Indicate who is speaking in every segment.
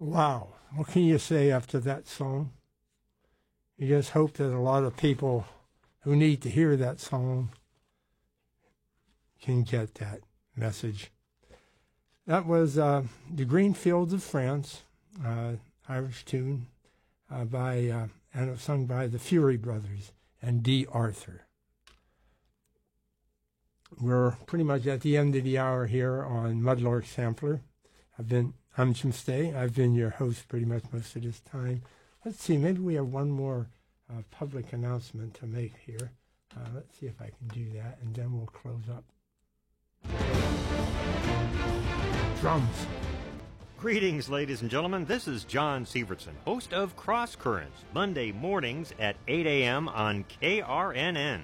Speaker 1: Wow. What can you say after that song? You just hope that a lot of people who need to hear that song can get that message. That was The Green Fields of France, Irish tune and it was sung by the Fury Brothers and D. Arthur. We're pretty much at the end of the hour here on Mudlark Sampler. I'm Jim Stay. I've been your host pretty much most of this time. Let's see, maybe we have one more public announcement to make here. Let's see if I can do that, and then we'll close up. Drums.
Speaker 2: Greetings, ladies and gentlemen. This is John Sievertson, host of Cross Currents, Monday mornings at 8 a.m. on KRNN.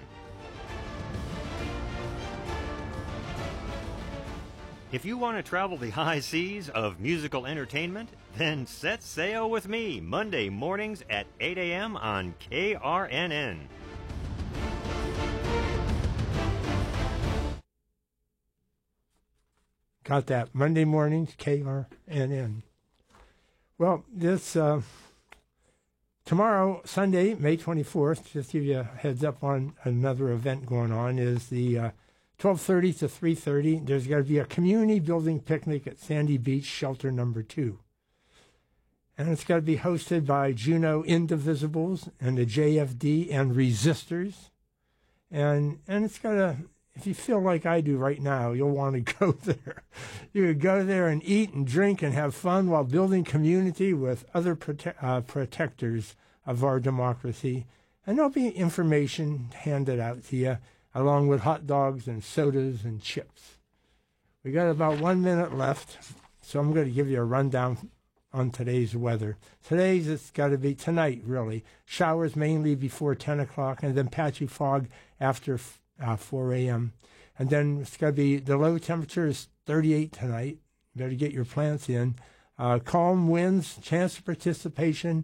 Speaker 2: If you want to travel the high seas of musical entertainment, then set sail with me Monday mornings at 8 a.m. on KRNN.
Speaker 1: Got that. Monday mornings, KRNN. Well, this tomorrow, Sunday, May 24th, just to give you a heads up on another event going on, is the 12:30 to 3:30. There's got to be a community building picnic at Sandy Beach, shelter number 2. And it's got to be hosted by Juno Indivisibles and the JFD and Resistors. And it's got to, if you feel like I do right now, you'll want to go there. You could go there and eat and drink and have fun while building community with other protectors of our democracy. And there'll be information handed out to you, along with hot dogs and sodas and chips. We got about 1 minute left, so I'm going to give you a rundown on today's weather. It's got to be tonight, really. Showers mainly before 10 o'clock, and then patchy fog after 4 a.m. And then it's got to be, the low temperature is 38 tonight. You better get your plants in. Calm winds, chance of participation,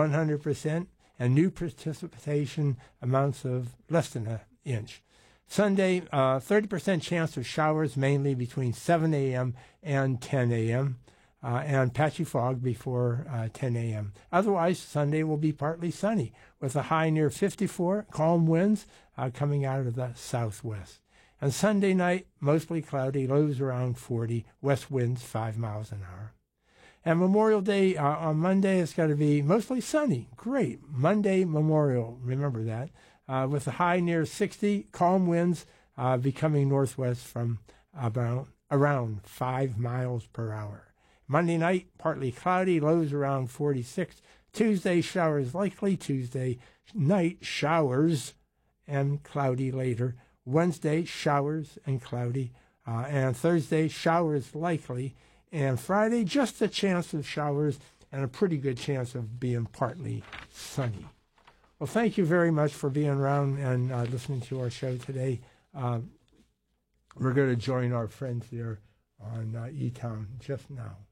Speaker 1: 100%, and new precipitation amounts of less than an inch. Sunday, 30% chance of showers, mainly between 7 a.m. and 10 a.m., and patchy fog before 10 a.m. Otherwise, Sunday will be partly sunny, with a high near 54, calm winds coming out of the southwest. And Sunday night, mostly cloudy, lows around 40, west winds 5 miles an hour. And Memorial Day on Monday, it's got to be mostly sunny. Great. Monday Memorial, remember that. With a high near 60, calm winds becoming northwest from around 5 miles per hour. Monday night, partly cloudy, lows around 46. Tuesday, showers likely. Tuesday night, showers and cloudy later. Wednesday, showers and cloudy. And Thursday, showers likely. And Friday, just a chance of showers and a pretty good chance of being partly sunny. Well, thank you very much for being around and listening to our show today. We're going to join our friends there on E-Town just now.